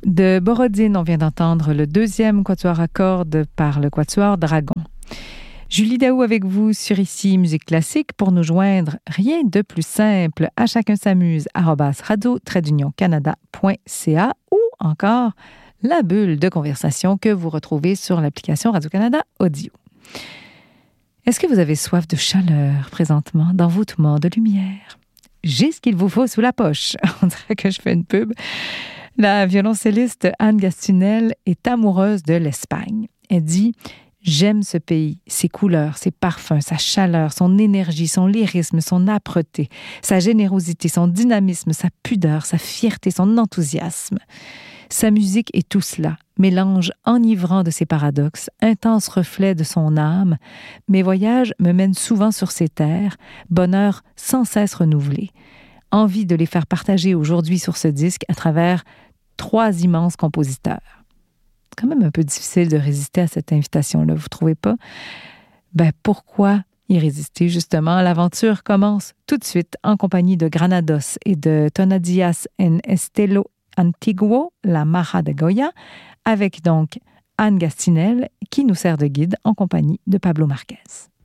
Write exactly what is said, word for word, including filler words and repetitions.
De Borodine, on vient d'entendre le deuxième quatuor à cordes par le quatuor Dragon. Julie Daou avec vous sur Ici Musique Classique. Pour nous joindre, rien de plus simple. À chacun s'amuse, arobase radio trait d'union canada point c a ou encore la bulle de conversation que vous retrouvez sur l'application Radio-Canada Audio. Est-ce que vous avez soif de chaleur présentement, d'envoûtement, de lumière? J'ai ce qu'il vous faut sous la poche. On dirait que je fais une pub. La violoncelliste Anne Gastinel est amoureuse de l'Espagne. Elle dit « J'aime ce pays, ses couleurs, ses parfums, sa chaleur, son énergie, son lyrisme, son âpreté, sa générosité, son dynamisme, sa pudeur, sa fierté, son enthousiasme. Sa musique est tout cela, mélange enivrant de ses paradoxes, intense reflet de son âme. Mes voyages me mènent souvent sur ces terres, bonheur sans cesse renouvelé. Envie de les faire partager aujourd'hui sur ce disque à travers trois immenses compositeurs. » C'est quand même un peu difficile de résister à cette invitation-là, vous trouvez pas? Ben, pourquoi y résister, justement? L'aventure commence tout de suite en compagnie de Granados et de Tonadías en Estelo Antiguo, la Maja de Goya, avec donc Anne Gastinel qui nous sert de guide en compagnie de Pablo Marquez.